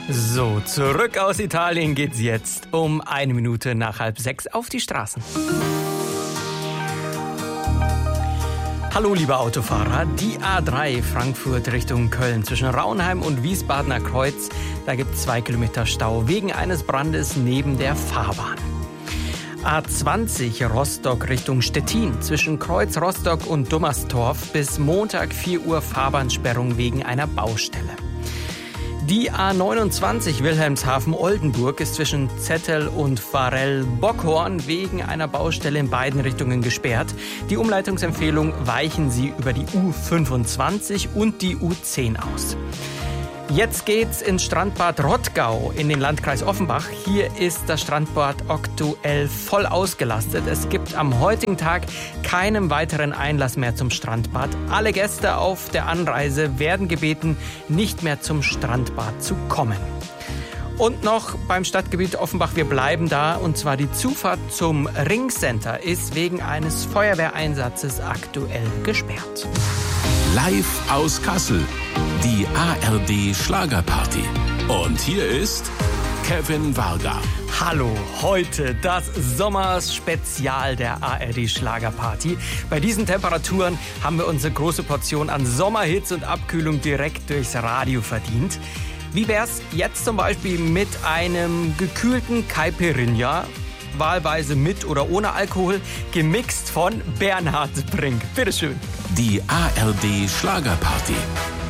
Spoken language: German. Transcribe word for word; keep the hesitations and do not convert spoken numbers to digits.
So, zurück aus Italien geht's jetzt um eine Minute nach halb sechs auf die Straßen. Hallo liebe Autofahrer, die A drei Frankfurt Richtung Köln zwischen Rauenheim und Wiesbadener Kreuz, da gibt's zwei Kilometer Stau wegen eines Brandes neben der Fahrbahn. A zwanzig Rostock Richtung Stettin zwischen Kreuz Rostock und Dummerstorf bis Montag vier Uhr Fahrbahnsperrung wegen einer Baustelle. Die A neunundzwanzig Wilhelmshaven-Oldenburg ist zwischen Zettel und Varell-Bockhorn wegen einer Baustelle in beiden Richtungen gesperrt. Die Umleitungsempfehlung: weichen Sie über die U fünfundzwanzig und die U zehn aus. Jetzt geht's ins Strandbad Rottgau in den Landkreis Offenbach. Hier ist das Strandbad aktuell voll ausgelastet. Es gibt am heutigen Tag keinen weiteren Einlass mehr zum Strandbad. Alle Gäste auf der Anreise werden gebeten, nicht mehr zum Strandbad zu kommen. Und noch beim Stadtgebiet Offenbach, wir bleiben da, und zwar die Zufahrt zum Ringcenter ist wegen eines Feuerwehreinsatzes aktuell gesperrt. Live aus Kassel, die A R D Schlagerparty. Und hier ist Kevin Varga. Hallo, heute das Sommerspezial der A R D Schlagerparty. Bei diesen Temperaturen haben wir unsere große Portion an Sommerhits und Abkühlung direkt durchs Radio verdient. Wie wär's jetzt zum Beispiel mit einem gekühlten Caipirinha, wahlweise mit oder ohne Alkohol, gemixt von Bernhard Brink. Bitteschön. Die A R D Schlagerparty.